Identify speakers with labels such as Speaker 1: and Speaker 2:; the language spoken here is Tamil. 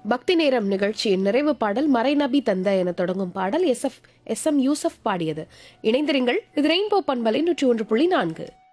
Speaker 1: பக்தி நேரம் நிகழ்ச்சியின் நிறைவு பாடல் மறை நபி தந்த என தொடங்கும் பாடல் எஸ் எம் யூசப் பாடியது. இணைந்திருங்கள். இது ரெயின்போ பண்பலை 101.4.